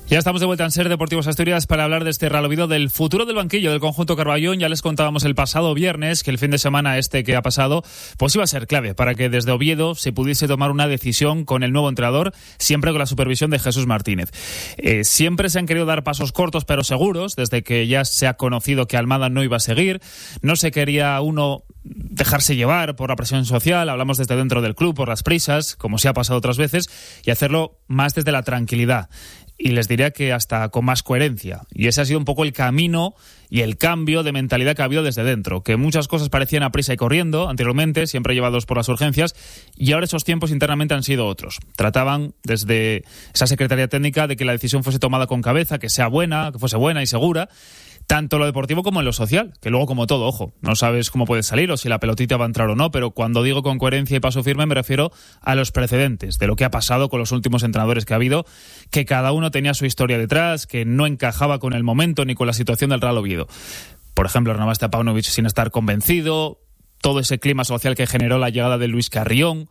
Ya estamos de vuelta en Ser Deportivos Asturias para hablar de este Real Oviedo, del futuro del banquillo del conjunto Carballón. Ya les contábamos el pasado viernes que el fin de semana que ha pasado pues iba a ser clave para que desde Oviedo se pudiese tomar una decisión con el nuevo entrenador, siempre con la supervisión de Jesús Martínez. Siempre se han querido dar pasos cortos pero seguros, desde que ya se ha conocido que Almada no iba a seguir. No se quería uno dejarse llevar por la presión social, hablamos desde dentro del club, por las prisas, como se ha pasado otras veces, y hacerlo más desde la tranquilidad. Y les diría que hasta con más coherencia. Y ese ha sido un poco el camino y el cambio de mentalidad que ha habido desde dentro. Que muchas cosas parecían a prisa y corriendo anteriormente, siempre llevados por las urgencias, y ahora esos tiempos internamente han sido otros. Trataban desde esa Secretaría Técnica de que la decisión fuese tomada con cabeza, que sea buena, que fuese buena y segura, tanto en lo deportivo como en lo social, que luego como todo, ojo, no sabes cómo puede salir o si la pelotita va a entrar o no, pero cuando digo con coherencia y paso firme me refiero a los precedentes de lo que ha pasado con los últimos entrenadores que ha habido, que cada uno tenía su historia detrás, que no encajaba con el momento ni con la situación del Real Oviedo. Por ejemplo, renovaste a Paunovic sin estar convencido, todo ese clima social que generó la llegada de Luis Carrión,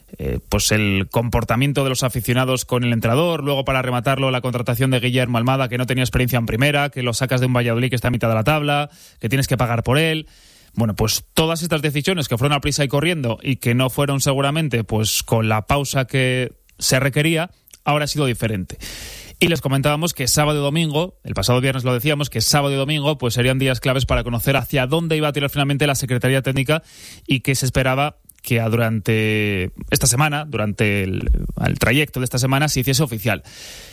pues el comportamiento de los aficionados con el entrenador, luego para rematarlo la contratación de Guillermo Almada, que no tenía experiencia en primera, que lo sacas de un Valladolid que está a mitad de la tabla, que tienes que pagar por él. Bueno, pues todas estas decisiones que fueron a prisa y corriendo y que no fueron seguramente pues con la pausa que se requería, ahora ha sido diferente. Y les comentábamos que sábado y domingo, el pasado viernes lo decíamos, que sábado y domingo pues serían días claves para conocer hacia dónde iba a tirar finalmente la Secretaría Técnica y que se esperaba que durante esta semana, durante el trayecto de esta semana, se hiciese oficial.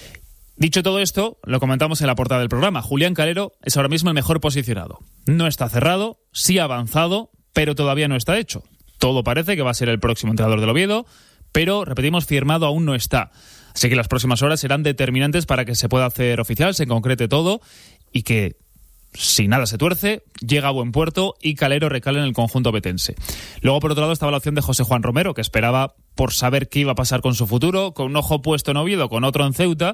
Dicho todo esto, lo comentamos en la portada del programa. Julián Calero es ahora mismo el mejor posicionado. No está cerrado, sí ha avanzado, pero todavía no está hecho. Todo parece que va a ser el próximo entrenador del Oviedo, pero, repetimos, firmado aún no está. Así que las próximas horas serán determinantes para que se pueda hacer oficial, se concrete todo y que, si nada se tuerce, llega a buen puerto y Calero recala en el conjunto betense. Luego, por otro lado, estaba la opción de José Juan Romero, que esperaba por saber qué iba a pasar con su futuro, con un ojo puesto en Oviedo, con otro en Ceuta.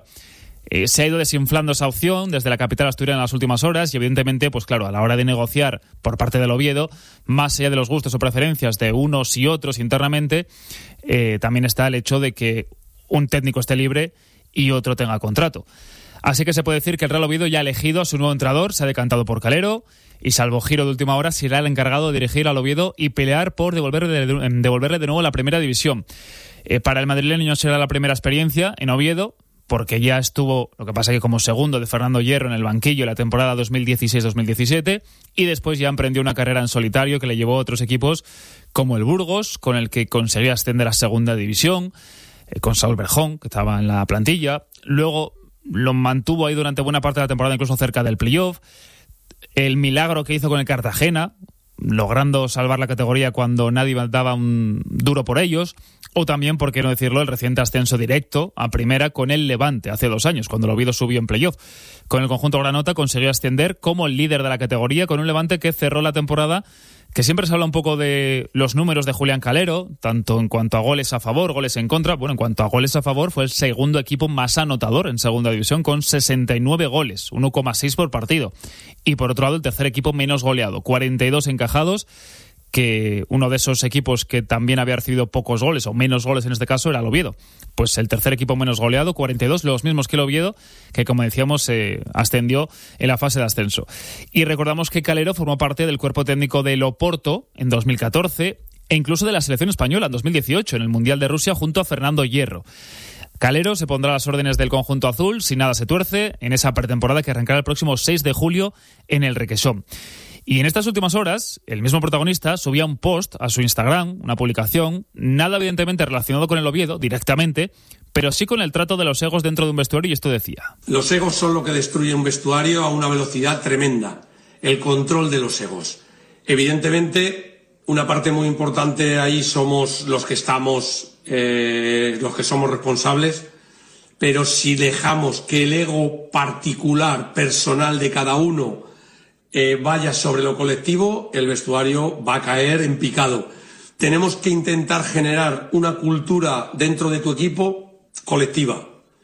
Se ha ido desinflando esa opción desde la capital asturiana en las últimas horas y, evidentemente, pues claro, a la hora de negociar por parte del Oviedo, más allá de los gustos o preferencias de unos y otros internamente, también está el hecho de que un técnico esté libre y otro tenga contrato. Así que se puede decir que el Real Oviedo ya ha elegido a su nuevo entrenador, se ha decantado por Calero y, salvo giro de última hora, será el encargado de dirigir al Oviedo y pelear por devolverle de nuevo la primera división. Para el madrileño será la primera experiencia en Oviedo, porque ya estuvo, lo que pasa que como segundo de Fernando Hierro en el banquillo la temporada 2016-2017 y después ya emprendió una carrera en solitario que le llevó a otros equipos como el Burgos, con el que consiguió ascender a segunda división, con Saúl Berjón, que estaba en la plantilla. Luego lo mantuvo ahí durante buena parte de la temporada, incluso cerca del playoff. El milagro que hizo con el Cartagena, logrando salvar la categoría cuando nadie daba un duro por ellos. O también, por qué no decirlo, el reciente ascenso directo a primera con el Levante hace 2 años, cuando el Oviedo subió en playoff. Con el conjunto granota consiguió ascender como el líder de la categoría, con un Levante que cerró la temporada, que siempre se habla un poco de los números de Julián Calero, tanto en cuanto a goles a favor, goles en contra. Bueno, en cuanto a goles a favor, fue el segundo equipo más anotador en segunda división, con 69 goles, 1,6 por partido. Y por otro lado, el tercer equipo menos goleado, 42 encajados, que uno de esos equipos que también había recibido pocos goles, o menos goles en este caso, era el Oviedo. Pues el tercer equipo menos goleado, 42, los mismos que el Oviedo, que como decíamos ascendió en la fase de ascenso. Y recordamos que Calero formó parte del cuerpo técnico del Oporto en 2014 e incluso de la selección española en 2018 en el Mundial de Rusia junto a Fernando Hierro. Calero se pondrá a las órdenes del conjunto azul si nada se tuerce en esa pretemporada que arrancará el próximo 6 de julio en el Requesón. Y en estas últimas horas, el mismo protagonista subía un post a su Instagram, una publicación, nada evidentemente relacionado con el Oviedo directamente, pero sí con el trato de los egos dentro de un vestuario, y esto decía: los egos son lo que destruye un vestuario a una velocidad tremenda, el control de los egos. Evidentemente, una parte muy importante ahí somos los que estamos, los que somos responsables, pero si dejamos que el ego particular, personal de cada uno vaya sobre lo colectivo, el vestuario va a caer en picado. Tenemos que intentar generar una cultura dentro de tu equipo colectiva.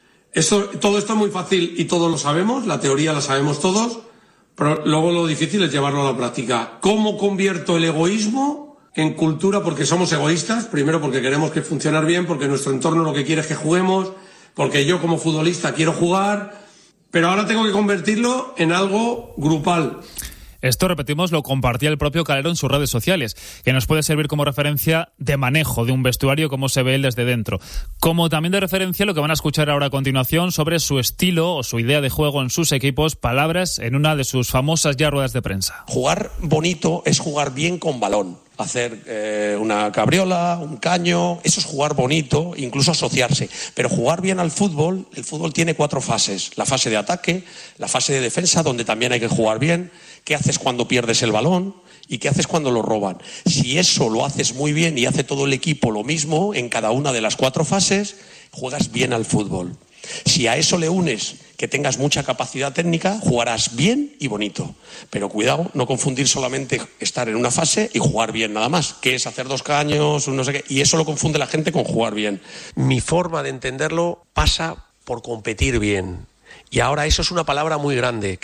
Todo esto es muy fácil y todos lo sabemos, la teoría la sabemos todos, pero luego lo difícil es llevarlo a la práctica. ¿Cómo convierto el egoísmo en cultura? Porque somos egoístas, primero porque queremos que funcionar bien, porque nuestro entorno lo que quiere es que juguemos, porque yo como futbolista quiero jugar, pero ahora tengo que convertirlo en algo grupal. Esto, repetimos, lo compartía el propio Calero en sus redes sociales, que nos puede servir como referencia de manejo de un vestuario, cómo se ve él desde dentro. Como también de referencia lo que van a escuchar ahora a continuación sobre su estilo o su idea de juego en sus equipos, palabras en una de sus famosas ya ruedas de prensa. Jugar bonito es jugar bien con balón. Hacer una cabriola, un caño, eso es jugar bonito, incluso asociarse. Pero jugar bien al fútbol, el fútbol tiene 4 fases. La fase de ataque, la fase de defensa, donde también hay que jugar bien. ¿Qué haces cuando pierdes el balón? ¿Y qué haces cuando lo roban? Si eso lo haces muy bien y hace todo el equipo lo mismo en cada una de las 4 fases, juegas bien al fútbol. Si a eso le unes que tengas mucha capacidad técnica, jugarás bien y bonito. Pero cuidado, no confundir solamente estar en una fase y jugar bien nada más, que es hacer 2 caños, un no sé qué, y eso lo confunde la gente con jugar bien. Mi forma de entenderlo pasa por competir bien. Y ahora eso es una palabra muy grande.